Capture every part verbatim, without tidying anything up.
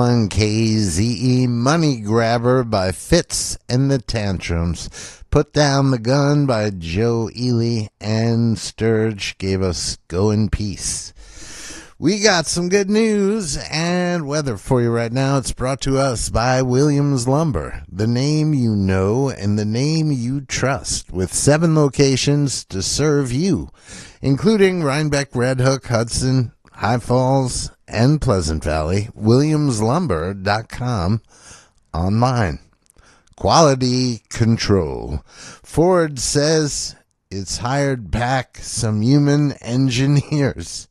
On K Z E, Money Grabber by Fitz and the Tantrums. Put Down the Gun by Joe Ely, and Sturge gave us Go in Peace. We got some good news and weather for you right now. It's brought to us by Williams Lumber, the name you know and the name you trust, with seven locations to serve you, including Rhinebeck, Red Hook, Hudson, High Falls, and Pleasant Valley. Williams Lumber dot com online. Quality control. Ford says it's hired back some human engineers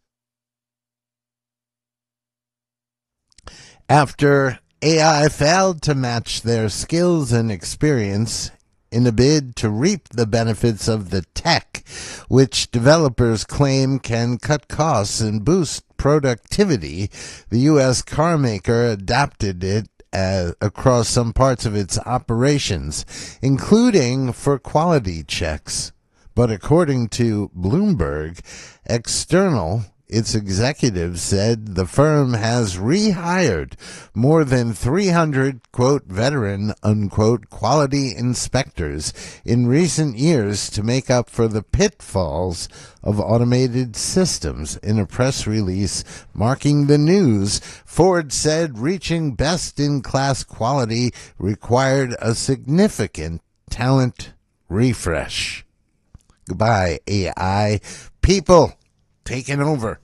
after A I failed to match their skills and experience in a bid to reap the benefits of the tech, which developers claim can cut costs and boost productivity. The U S car maker adapted it uh, across some parts of its operations, including for quality checks. But according to Bloomberg, external its executives said the firm has rehired more than three hundred, quote, veteran, unquote, quality inspectors in recent years to make up for the pitfalls of automated systems. In a press release marking the news, Ford said reaching best-in-class quality required a significant talent refresh. Goodbye, A I. People taking over.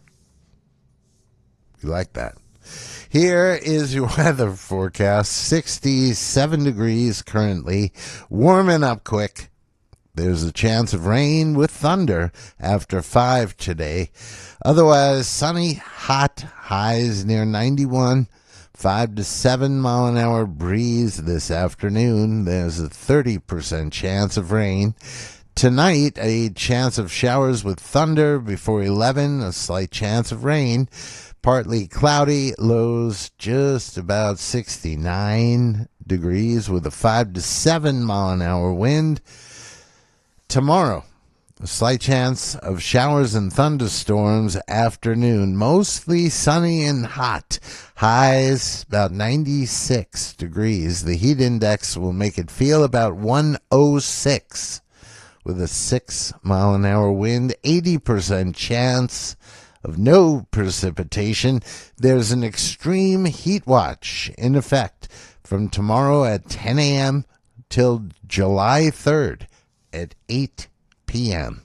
You like that? Here is your weather forecast. sixty-seven degrees currently, warming up quick. There's a chance of rain with thunder after five today. Otherwise, sunny, hot, highs near ninety-one. five to seven mile an hour breeze this afternoon. There's a thirty percent chance of rain. Tonight, a chance of showers with thunder before eleven, a slight chance of rain. Partly cloudy, lows just about sixty-nine degrees with a five to seven mile an hour wind. Tomorrow, a slight chance of showers and thunderstorms afternoon. Mostly sunny and hot. Highs about ninety-six degrees. The heat index will make it feel about one oh six. With a six mile an hour wind, eighty percent chance of no precipitation. There's an extreme heat watch in effect from tomorrow at ten a.m. till July third at eight p.m.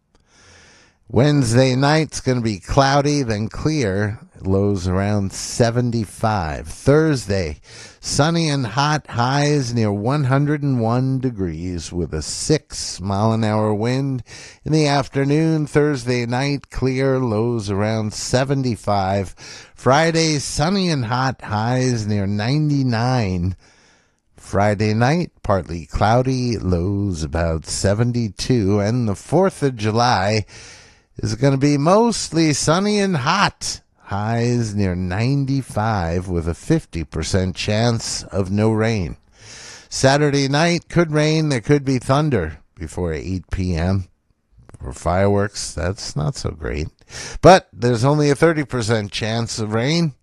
Wednesday night's going to be cloudy, then clear. Lows around seventy-five. Thursday, sunny and hot, highs near one hundred one degrees with a six mile an hour wind. In the afternoon, Thursday night, clear, lows around seventy-five. Friday, sunny and hot, highs near ninety-nine. Friday night, partly cloudy, lows about seventy-two. And the fourth of July is going to be mostly sunny and hot. Highs near ninety-five with a fifty percent chance of no rain. Saturday night could rain. There could be thunder before eight p.m. For fireworks, that's not so great. But there's only a thirty percent chance of rain.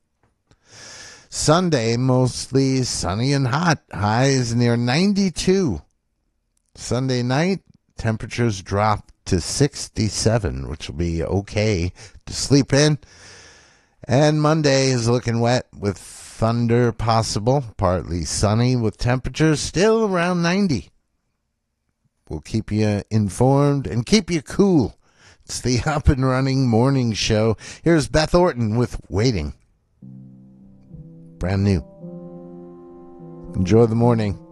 Sunday, mostly sunny and hot. Highs near ninety-two. Sunday night, temperatures drop to sixty-seven, which will be okay to sleep in. And Monday is looking wet with thunder possible, partly sunny with temperatures still around ninety. We'll keep you informed and keep you cool. It's the Up and Running Morning Show. Here's Beth Orton with Waiting. Brand new. Enjoy the morning.